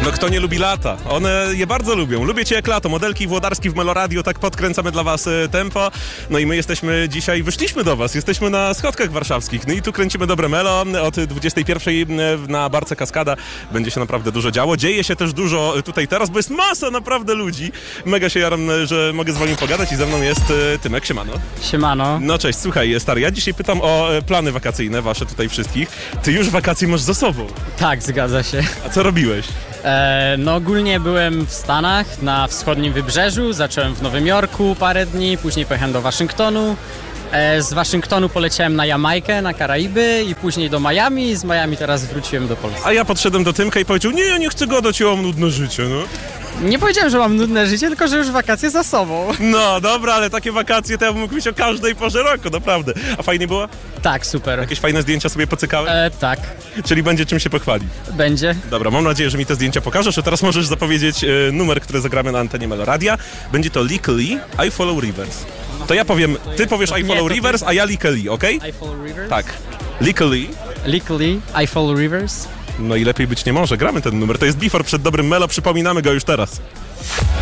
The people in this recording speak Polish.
No kto nie lubi lata? One je bardzo lubią. Lubię cię jak lato. Modelki Włodarski w Meloradio, tak podkręcamy dla was tempo. No i my jesteśmy dzisiaj, wyszliśmy do was, jesteśmy na schodkach warszawskich. No i tu kręcimy dobre melo. Od 21 na Barce Kaskada będzie się naprawdę dużo działo. Dzieje się też dużo tutaj teraz, bo jest masa naprawdę ludzi. Mega się jaram, że mogę z wami pogadać i ze mną jest Tymek. Siemano. Siemano. No cześć, słuchaj stary, ja dzisiaj pytam o plany wakacyjne wasze tutaj wszystkich. Ty już wakacje masz za sobą. Tak, zgadza się. A co robiłeś? No ogólnie byłem w Stanach, na wschodnim wybrzeżu, zacząłem w Nowym Jorku parę dni, później pojechałem do Waszyngtonu. Z Waszyngtonu poleciałem na Jamajkę, na Karaiby i później do Miami i z Miami teraz wróciłem do Polski. A ja podszedłem do Tymka i powiedział, nie, ja nie chcę gadać, ja mam nudne życie, no. Nie powiedziałem, że mam nudne życie, tylko że już wakacje za sobą. No, dobra, ale takie wakacje to ja bym mógł mieć o każdej porze roku, naprawdę. A fajnie było? Tak, super. Jakieś fajne zdjęcia sobie pocykałeś? Tak, Czyli będzie czym się pochwalić. będzie. Dobra, mam nadzieję, że mi te zdjęcia pokażesz, a teraz możesz zapowiedzieć numer, który zagramy na antenie Meloradia. Będzie to Legally I Follow Rivers. To ja powiem, ty powiesz I Follow Rivers, a ja Legally, okej? I follow rivers? Tak. Legally. Legally, I follow rivers. No i lepiej być nie może, gramy ten numer. To jest Before przed dobrym Melo, przypominamy go już teraz.